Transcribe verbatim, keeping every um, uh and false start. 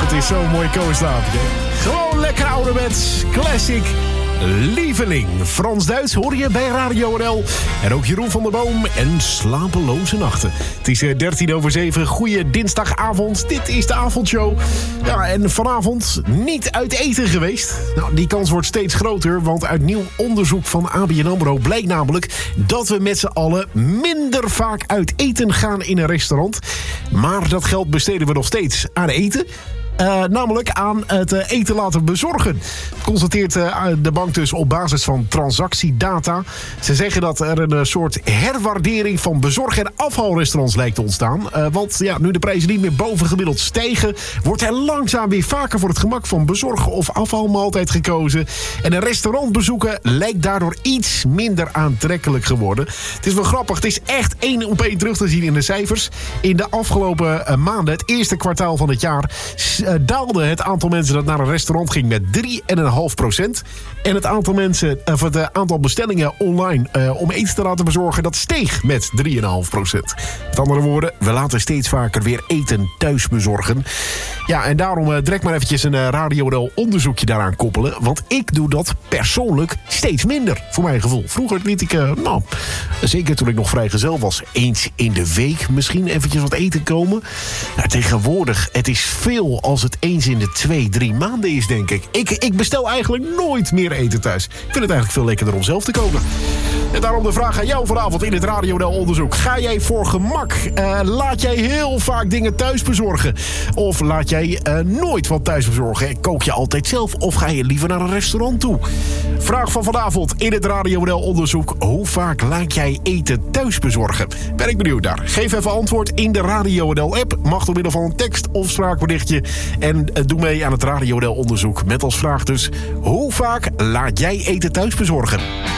Het is zo'n mooi koosavondje. Gewoon lekker ouderwets, classic. Lieveling. Frans-Duits hoor je bij Radio N L. En ook Jeroen van der Boom en Slapeloze Nachten. Het is dertien over zeven. Goeie dinsdagavond. Dit is de avondshow. Ja, en vanavond niet uit eten geweest. Nou, die kans wordt steeds groter. Want uit nieuw onderzoek van A B N AMRO blijkt namelijk dat we met z'n allen minder vaak uit eten gaan in een restaurant. Maar dat geld besteden we nog steeds aan eten. Uh, namelijk aan het uh, eten laten bezorgen. Constateert uh, de bank dus op basis van transactiedata. Ze zeggen dat er een uh, soort herwaardering van bezorg- en afhaalrestaurants lijkt te ontstaan. Uh, want ja, nu de prijzen niet meer bovengemiddeld stijgen, wordt er langzaam weer vaker voor het gemak van bezorg- of afhaalmaaltijd gekozen. En een restaurant bezoeken lijkt daardoor iets minder aantrekkelijk geworden. Het is wel grappig, het is echt één op één terug te zien in de cijfers. In de afgelopen uh, maanden, het eerste kwartaal van het jaar, Uh, daalde het aantal mensen dat naar een restaurant ging met drie komma vijf procent. En het aantal mensen, uh, het uh, aantal bestellingen online uh, om eten te laten bezorgen, dat steeg met drie komma vijf procent. Met andere woorden, we laten steeds vaker weer eten thuis bezorgen. Ja, en daarom uh, direct maar eventjes een uh, Radio N L onderzoekje daaraan koppelen. Want ik doe dat persoonlijk steeds minder, voor mijn gevoel. Vroeger liet ik, uh, nou, zeker toen ik nog vrijgezel was, eens in de week misschien eventjes wat eten komen. Nou, tegenwoordig, het is veel als het eens in de twee, drie maanden is, denk ik. ik. Ik bestel eigenlijk nooit meer eten thuis. Ik vind het eigenlijk veel lekkerder om zelf te koken. En daarom de vraag aan jou vanavond in het Radio N L onderzoek. Ga jij voor gemak? Uh, laat jij heel vaak dingen thuis bezorgen? Of laat jij uh, nooit wat thuis bezorgen? Kook je altijd zelf? Of ga je liever naar een restaurant toe? Vraag van vanavond in het Radio N L onderzoek. Hoe vaak laat jij eten thuis bezorgen? Ben ik benieuwd naar. Geef even antwoord in de Radio N L app. Mag door middel van een tekst of spraakberichtje. En uh, doe mee aan het Radio N L onderzoek. Met als vraag dus: hoe vaak laat jij eten thuis bezorgen?